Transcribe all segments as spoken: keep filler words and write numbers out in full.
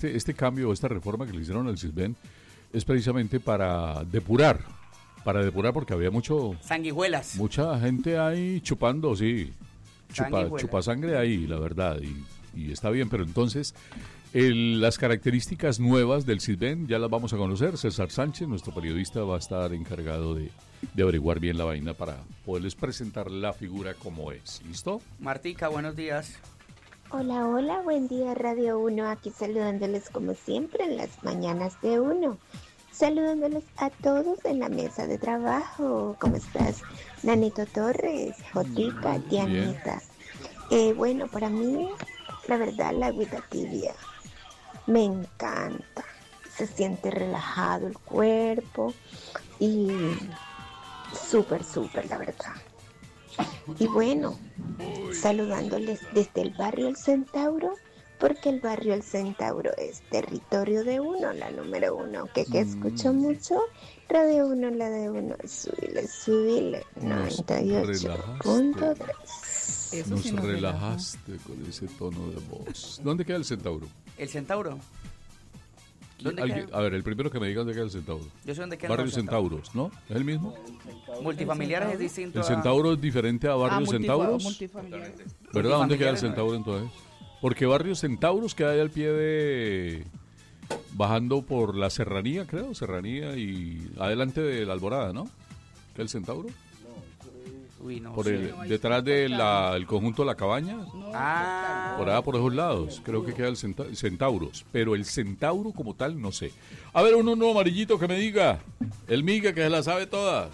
este, este cambio, esta reforma que le hicieron al Sisbén es precisamente para depurar, para depurar porque había mucho... Sanguijuelas. Mucha gente ahí chupando, sí, chupa, chupa sangre ahí, la verdad, y, y está bien, pero entonces el, las características nuevas del Sisbén ya las vamos a conocer. César Sánchez, nuestro periodista, va a estar encargado de, de averiguar bien la vaina para poderles presentar la figura como es. ¿Listo? Martica, buenos días. Hola, hola, buen día Radio uno, aquí saludándoles como siempre en las mañanas de uno, saludándoles a todos en la mesa de trabajo. ¿Cómo estás, Nanito Torres, Jotica, Dianita? Eh, bueno, para mí, la verdad, la agüita tibia me encanta, se siente relajado el cuerpo y súper, súper, la verdad. Y bueno, saludándoles desde el barrio El Centauro, porque el barrio El Centauro es territorio de uno, la número uno, que, que escucho mucho, Radio uno, la de uno, subile, subile, noventa y ocho punto tres. Nos sí relajaste relaja. Con ese tono de voz. ¿Dónde queda El Centauro? ¿El Centauro? ¿Dónde queda? A ver, el primero que me diga dónde queda El Centauro. Yo sé dónde queda. Barrio Centauros, ¿no? ¿Es el mismo? Multifamiliares es distinto. ¿El Centauro es diferente a Barrio ah, Centauros? Multifamiliares. ¿Verdad? ¿Dónde queda El Centauro entonces? Porque Barrio Centauros queda ahí al pie de... bajando por la Serranía, creo, Serranía y adelante de la Alborada, ¿no? ¿Queda El Centauro? Uy, no, por sí, el, no, detrás del de conjunto de la cabaña, no, ah, por allá por esos lados, creo que queda el centa, Centauros, pero el Centauro como tal no sé. A ver, uno, uno amarillito que me diga, el Miga que se la sabe todas.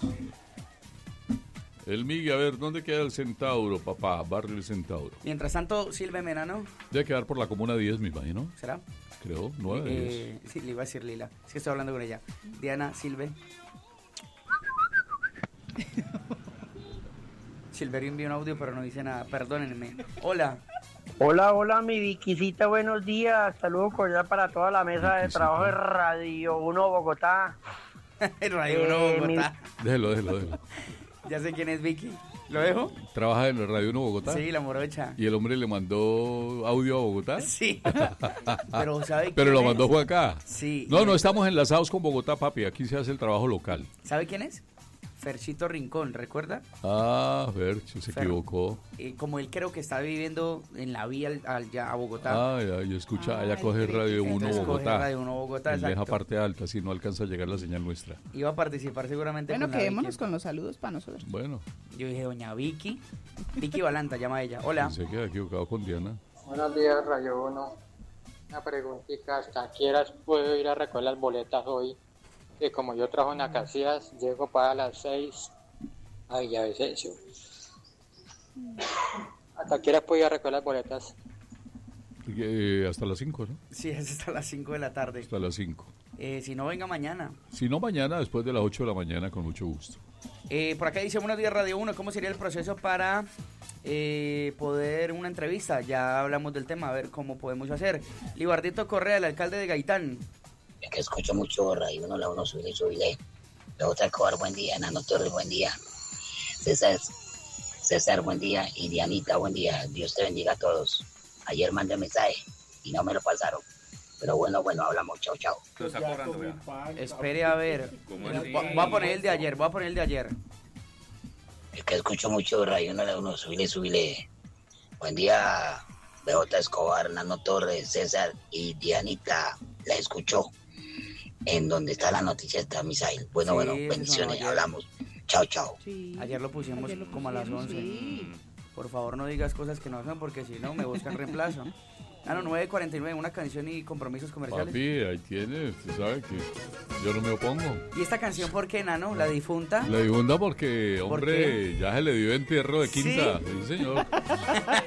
El Miga, a ver, ¿dónde queda el Centauro, papá? Barrio El Centauro. Mientras tanto, Silve Menano. Debe quedar por la comuna diez, me imagino. ¿Será? Creo, nueve, eh, diez. Sí, le iba a decir Lila, es que estoy hablando con ella. Diana, Silve. Silverio envió un audio, pero no dice nada. Perdónenme. Hola. Hola, hola, mi Viquisita, buenos días. Saludos cordial para toda la mesa de trabajo de Radio uno Bogotá. Radio uno eh, Bogotá. Mi... Déjelo, déjelo, déjelo. Ya sé quién es Vicky. ¿Lo dejo? ¿Trabaja en el Radio uno Bogotá? Sí, la morocha. ¿Y el hombre le mandó audio a Bogotá? Sí. Pero, ¿sabe Pero lo es? mandó fue acá. Sí. No, no estamos enlazados con Bogotá, papi. Aquí se hace el trabajo local. ¿Sabe quién es? Ferchito Rincón, ¿recuerda? Ah, Fercho, se Fer, equivocó. Eh, como él creo que está viviendo en la vía al, al, ya a Bogotá. Ah, ya, y escucha, allá coge Radio uno Bogotá. Coge Radio uno Bogotá, exacto. Deja parte alta, así no alcanza a llegar la señal nuestra. Iba a participar seguramente bueno, con quedémonos con los saludos para nosotros. Bueno. Yo dije, doña Vicky. Vicky Balanta, llama a ella. Hola. Se queda equivocado con Diana. Buenos días, Radio uno. Una preguntita, ¿hasta qué horas puedo ir a recoger las boletas hoy? Que como yo trabajo en Acacias, llego para las seis a Villavicencio. ¿Hasta qué hora puedo ir a recoger las boletas? Eh, hasta las cinco, ¿no? Sí, es hasta las cinco de la tarde. Hasta las cinco. Eh, si no, venga mañana. Si no, mañana, después de las ocho de la mañana, con mucho gusto. Eh, por acá dice, buenos días, Radio uno. ¿Cómo sería el proceso para eh, poder una entrevista? Ya hablamos del tema, a ver cómo podemos hacer. Libardito Correa, el alcalde de Gaitán. Es que escucho mucho Radio uno, la uno, subiré, subiré. Luego Escobar, buen día. Nano Torres, buen día. César, César, buen día. Y Dianita, buen día. Dios te bendiga a todos. Ayer mandé mensaje y no me lo pasaron. Pero bueno, bueno, hablamos. Chao, chao. Espere a ver. Voy a poner el de ayer, voy a poner el de ayer. Es que escucho mucho Radio uno, la uno, subile, subile. Buen día, B J Escobar, Nano Torres, César y Dianita. La escuchó. En donde está la noticia está Misael. Bueno, sí, bueno, bendiciones, hablamos. Chao, chao. Sí, ayer lo pusimos ayer lo como pusimos, a las once. Sí. Por favor, no digas cosas que no son, porque si no, me buscan reemplazo. Ah, no, nueve cuarenta y nueve, una canción y compromisos comerciales. Papi, ahí tienes, usted sabe que yo no me opongo. ¿Y esta canción por qué, Nano? ¿La difunta? La difunta porque, hombre, ¿por ya se le dio entierro de quinta. ¿Sí? Sí, señor.